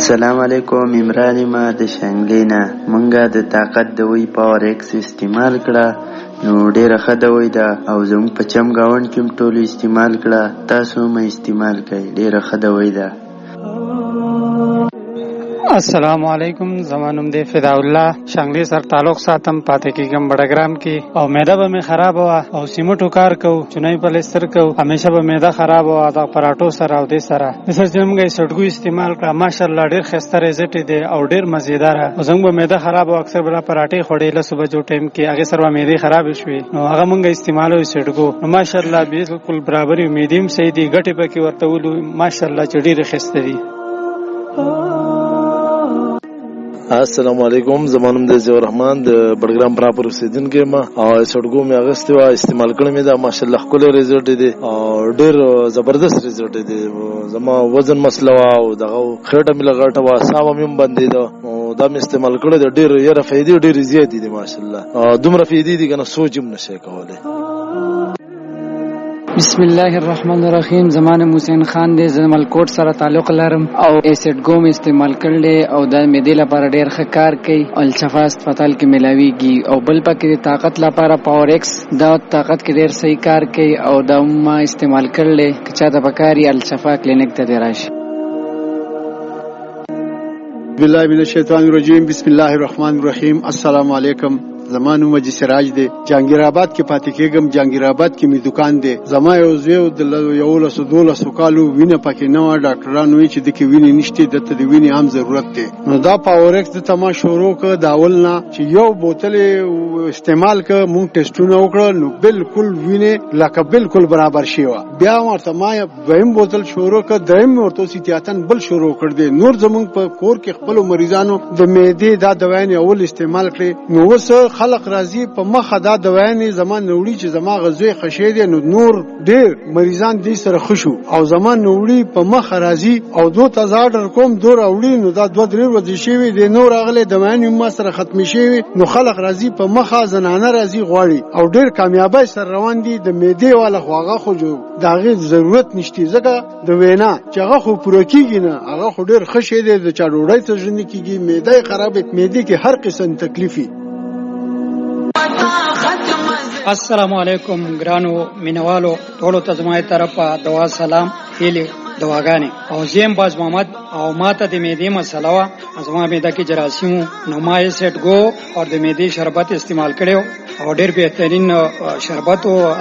السلام علیکم. عمران ما د شانګلې نه. مونږه د طاقت د وی پاور ایکس استعمال کړه، نو ډیره ښه دوی ده او زموږ په چم ګاونډ کې هم ټولو استعمال کړه. تاسو هم استعمال کړئ، ډیره ښه دوی ده. السلام علیکم. زمانم دی فدا الله. شانګلې سره تعلق ساتم، پاتې کېږم بډګرام کې، او معده به مې خراب وه او سیمټو کار کو، چونی پلستر کو، همیشه به معده خراب وه د پراټو سره او دې سره. مثل چې موږ یې سټګو استعمال کړه، ماشاءالله ډېر ښایسته ریزلټ دی او ډېر مزیداره. او زموږ به معده خراب وه، اکثر به پراټې خوړې 10 بجو ټایم کې، هغې سره به معدې خرابې شوې، نو هغه موږ استعمالوو سټګو. نو ماشاءالله بالکل برابرې معدې هم صحیح دي، ګټې پکې ورته ولو ماشاءالله چې ډېرې ښایسته دي. السلام علیکم. زمانم د زیور رحمان د بډګرام پراپر اوسیدونکی ما، او سټګو مې اغوستې وه، استعمال کړې مې ده. ماشاءالله ښکلی ریزلټ دی او ډېر زبردست ریزلټ دی. زما وزن مسله وه او دغه خېټه مې لږ غټه وه، ساه مې هم بندېده، او دا مې استعمال کړی دی. ډېر یاره فایدې ډېرې زیاتې دي ماشاءالله. دومره فایدې دي که نه سوچ هم نشئ کولی. بسم الله الرحمن الرحیم. زمانم حسین خان دی، زه ملکوټ سره تعلق لرم او ایسټ ګوم استعمال کړل او د معدې لپاره ډېر ښه کار کوي. الشفا هسپتال کې ملاویږي. او بل پکې د طاقت لپاره پاور ایکس دا طاقت کې ډېر صحیح کار کوي او دا ما استعمال کړل. که چاته پکاري الشفا کلینیک ته دی راشي. بالله من الشیطان الرجیم. بسم الله الرحمن الرحیم. السلام علیکم. زمانو مجی سراج دی، جهانگیر آباد کې پاتې کېږم. جهانگیر آباد کې می دکان دی. زما یو زوی د 11 کالو وینه پکې نه وه. ډاکټرانو وی چې دکې وینې نشته، دته د وینې هم ضرورت دی. نو دا پاور ایکس د تما شروع ک د اول نه چې یو بوتل استعمال ک مونږ ټیسټونه وکړل، نو بالکل وینې لکه بالکل برابر شي وا. بیا ورته ما دویم بوتل شروع ک، دریم ورته سیتیاتن بل شروع کړ دی. نور زمونږ په کور کې خپل مریضانو د معدې دا دوايان اول استعمال کړي، نو وس خلق راضي په مخه دا دوايانې زمان نوړي چې زما غزوې خشه دي، نو نور ډېر مریضان دې سره خوشو او زمان نوړي په مخه راضي. او 2000 کوم دور اوړي، نو دا 2-3 ورځې شوي دي، نور اغله دوايانې ما سره ختمي شوي، نو خلق راضي په مخه، زنانه راضي غواړي او ډېر کامیابی سره روان دي. د معدې والا خواغه خو جو داغه ضرورت نشته، ځکه د وینا چې هغه خو پوره کیږي نه، هغه خو ډېر خشه دي. د چا ډوډۍ ته ژوند کیږي، معده خرابه، معدې کې هر قسم تکلیفي. السلام علیکم ګرانو مینوالو ټولو ته زما طرفه دعا سلام هیلې دعاګانې. او زیم باز محمد او ماته د معدې مسله وه، زما معده کې جراثیم، نو ما یې سیټ ګو او د معدې شربت استعمال کړی او ډېر بهترین شربت و.